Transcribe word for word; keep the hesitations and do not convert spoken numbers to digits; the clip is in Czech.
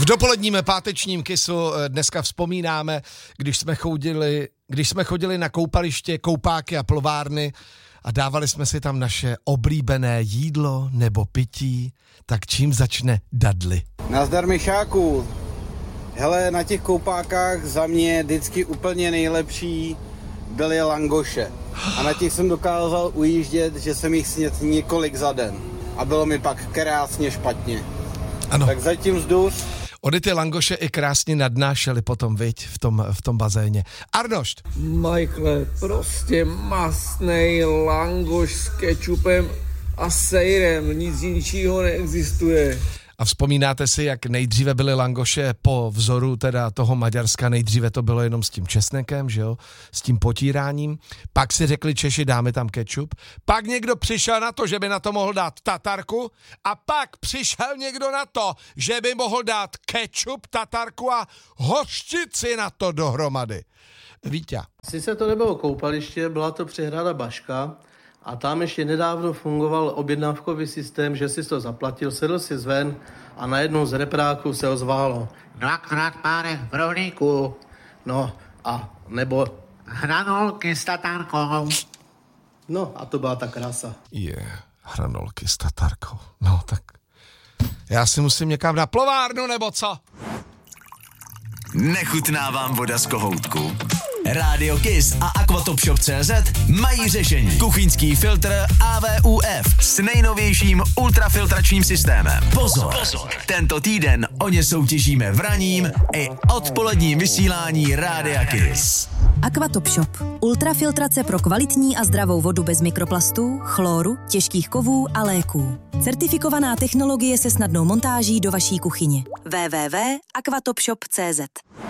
dopoledním pátečním Kissu dneska vzpomínáme, když jsme chodili, když jsme chodili na koupaliště, koupáky a plovárny a dávali jsme si tam naše oblíbené jídlo nebo pití. Tak čím začne Dudley? Nazdar Mišáku. Hele, na těch koupákách za mě vždycky úplně nejlepší byly langoše. A na těch jsem dokázal ujíždět, že jsem jich snědl několik za den. A bylo mi pak krásně špatně. Ano. Tak zatím vzduch. Ony ty langoše i krásně nadnášely potom, viď, v tom, v tom bazéně. Arnošt. Michael, prostě masnej langoš s kečupem a sejrem, nic jiného neexistuje. A vzpomínáte si, jak nejdříve byly langoše po vzoru teda toho Maďarska, nejdříve to bylo jenom s tím česnekem, že jo, s tím potíráním. Pak si řekli Češi, dáme tam kečup. Pak někdo přišel na to, že by na to mohl dát tatarku a pak přišel někdo na to, že by mohl dát kečup, tatarku a hořčici na to dohromady. Vítě. Sice to nebylo koupaliště, byla to přehrada Baška. A tam ještě nedávno fungoval objednávkový systém, že si to zaplatil, sedl si zven a najednou z repráku se ozválo. Dvakrát pár rohlíků. No a nebo... Hranolky s tatárkou. No a to byla ta krása. Je, yeah, hranolky s tatárkou. No tak já si musím někam na plovárnu, nebo co? Nechutná vám voda z kohoutku? Rádio Kiss a Aquatop Shop tečka cé zet mají řešení. Kuchyňský filtr A V U F s nejnovějším ultrafiltračním systémem. Pozor, Pozor. Tento týden o ně soutěžíme v ranním i odpoledním vysílání Rádia Kiss. Aquatop Shop. Ultrafiltrace pro kvalitní a zdravou vodu bez mikroplastů, chloru, těžkých kovů a léků. Certifikovaná technologie se snadnou montáží do vaší kuchyně. w w w tečka aquatop shop tečka cé zet